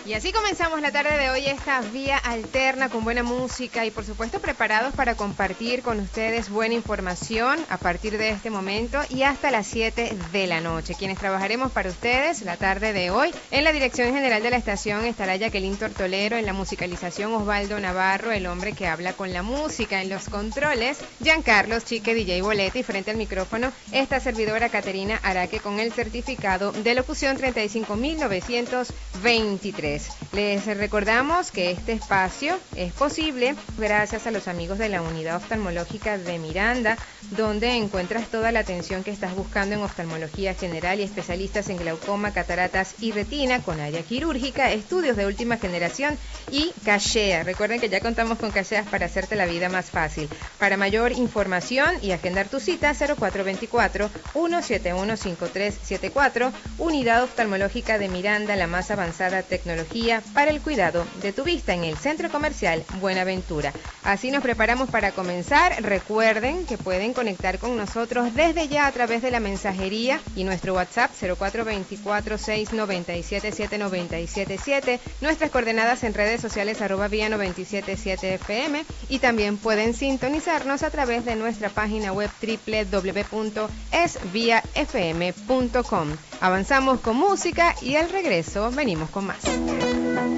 Y así comenzamos la tarde de hoy, esta vía alterna con buena música y por supuesto preparados para compartir con ustedes buena información a partir de este momento y hasta las 7 de la noche. Quienes trabajaremos para ustedes la tarde de hoy, en la dirección general de la estación estará Jacqueline Tortolero, en la musicalización Osvaldo Navarro, el hombre que habla con la música, en los controles Giancarlos Chique DJ Boletti, y frente al micrófono esta servidora Caterina Araque con el certificado de locución 35923. Les recordamos que este espacio es posible gracias a los amigos de la Unidad Oftalmológica de Miranda, donde encuentras toda la atención que estás buscando en oftalmología general y especialistas en glaucoma, cataratas y retina, con área quirúrgica, estudios de última generación y cachea. Recuerden que ya contamos con cacheas para hacerte la vida más fácil. Para mayor información y agendar tu cita, 0424-171-5374, Unidad Oftalmológica de Miranda, la más avanzada tecnología para el cuidado de tu vista en el Centro Comercial Buenaventura. Así nos preparamos para comenzar. Recuerden que pueden conectar con nosotros desde ya a través de la mensajería y nuestro WhatsApp 0424-697-7977, nuestras coordenadas en redes sociales @vía977fm, y también pueden sintonizarnos a través de nuestra página web www.esviafm.com. Avanzamos con música y al regreso venimos con más.